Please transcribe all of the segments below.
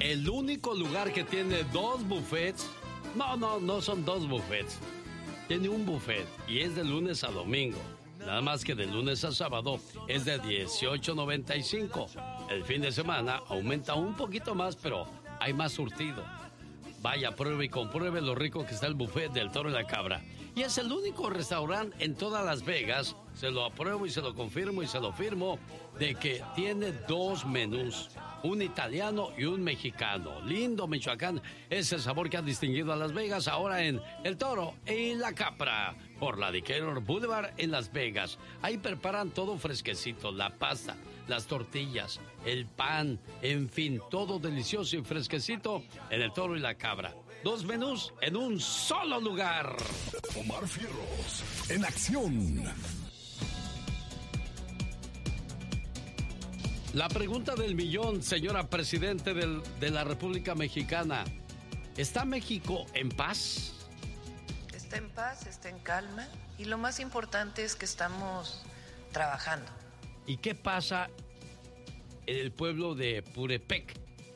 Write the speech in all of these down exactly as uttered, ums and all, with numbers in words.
el único lugar que tiene dos buffets. No, no, no son dos buffets. Tiene un buffet y es de lunes a domingo. Nada más que de lunes a sábado es de dieciocho noventa y cinco. El fin de semana aumenta un poquito más, pero hay más surtido. Vaya, pruebe y compruebe lo rico que está el buffet del Toro y la Cabra. Y es el único restaurante en todas Las Vegas, se lo apruebo y se lo confirmo y se lo firmo, de que tiene dos menús, un italiano y un mexicano. Lindo Michoacán, es el sabor que ha distinguido a Las Vegas ahora en El Toro y la Cabra, por la Decatur Boulevard en Las Vegas. Ahí preparan todo fresquecito, la pasta, las tortillas, el pan, en fin, todo delicioso y fresquecito en El Toro y la Cabra. Dos menús en un solo lugar. Omar Fierros, en acción. La pregunta del millón, señora Presidente del, de la República Mexicana. ¿Está México en paz? Está en paz, está en calma. Y lo más importante es que estamos trabajando. ¿Y qué pasa en el pueblo de Purepec?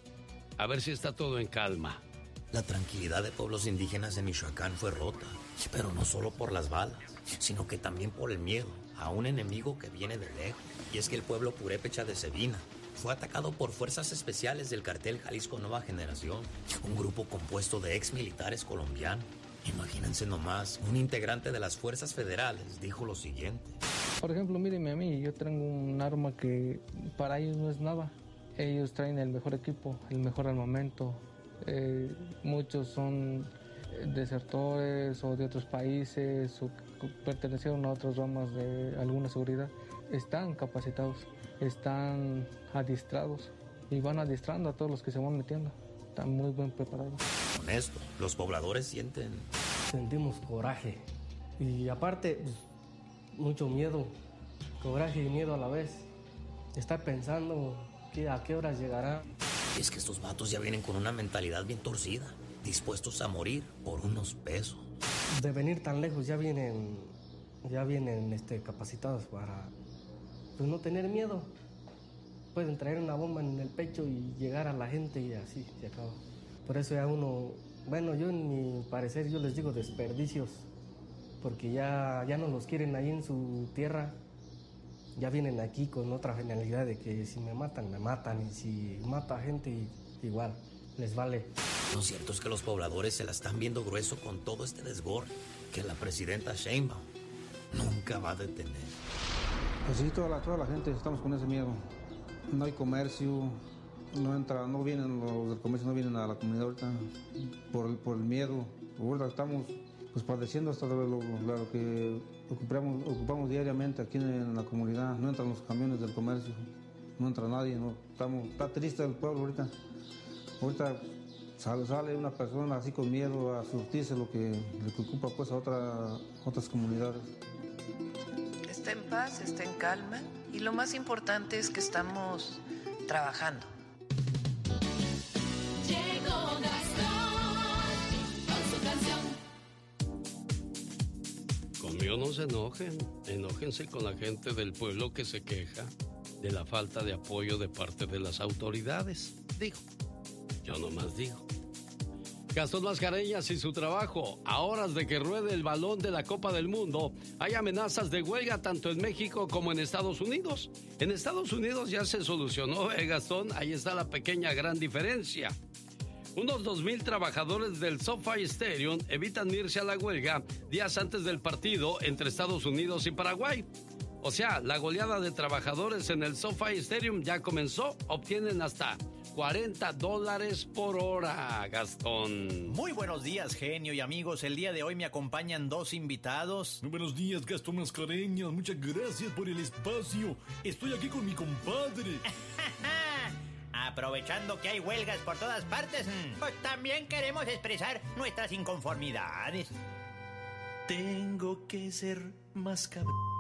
A ver si está todo en calma. La tranquilidad de pueblos indígenas de Michoacán fue rota, pero no solo por las balas, sino que también por el miedo a un enemigo que viene de lejos. Y es que el pueblo purépecha de Cebina fue atacado por fuerzas especiales del cartel Jalisco Nueva Generación, un grupo compuesto de ex militares colombianos. Imagínense nomás, un integrante de las fuerzas federales dijo lo siguiente. Por ejemplo, mírenme a mí, yo tengo un arma que para ellos no es nada. Ellos traen el mejor equipo, el mejor armamento. Eh, muchos son desertores o de otros países o pertenecieron a otras ramas de alguna seguridad. Están capacitados, están adiestrados y van adiestrando a todos los que se van metiendo. Están muy bien preparados. Con esto, los pobladores sienten... Sentimos coraje y aparte pues, mucho miedo, coraje y miedo a la vez. Estar pensando que a qué horas llegará. Y es que estos vatos ya vienen con una mentalidad bien torcida, dispuestos a morir por unos pesos. De venir tan lejos ya vienen, ya vienen este, capacitados para pues, no tener miedo. Pueden traer una bomba en el pecho y llegar a la gente y así se acaba. Por eso ya uno, bueno, yo en mi parecer yo les digo desperdicios, porque ya, ya no los quieren ahí en su tierra. Ya vienen aquí con otra finalidad de que si me matan, me matan, y si mata gente, igual, les vale. Lo cierto es que los pobladores se la están viendo grueso con todo este desgorre que la presidenta Sheinbaum nunca va a detener. Pues sí, toda la, toda la gente estamos con ese miedo. No hay comercio, no entra, no vienen los del comercio, no vienen a la comunidad ahorita por el, por el miedo. Ahorita estamos pues padeciendo hasta lo, lo, lo que ocupamos, ocupamos diariamente aquí en la comunidad. No entran los camiones del comercio, no entra nadie, no, estamos, está triste el pueblo ahorita. Ahorita sale, sale una persona así con miedo a surtirse lo que, lo que ocupa pues a otra, otras comunidades. Está en paz, está en calma y lo más importante es que estamos trabajando. Llegó Gastón con su canción. Conmigo no se enojen, enójense con la gente del pueblo que se queja de la falta de apoyo de parte de las autoridades. Digo, yo nomás digo. Gastón Mascareñas y su trabajo. A horas de que ruede el balón de la Copa del Mundo, hay amenazas de huelga tanto en México como en Estados Unidos. En Estados Unidos ya se solucionó, ¿eh, Gastón? Ahí está la pequeña gran diferencia. Unos dos mil trabajadores del SoFi Stadium evitan irse a la huelga días antes del partido entre Estados Unidos y Paraguay. O sea, la goleada de trabajadores en el SoFi Stadium ya comenzó. Obtienen hasta cuarenta dólares por hora, Gastón. Muy buenos días, genio y amigos. El día de hoy me acompañan dos invitados. Muy buenos días, Gastón Mascareñas. Muchas gracias por el espacio. Estoy aquí con mi compadre. Aprovechando que hay huelgas por todas partes, pues también queremos expresar nuestras inconformidades. Tengo que ser más cabrón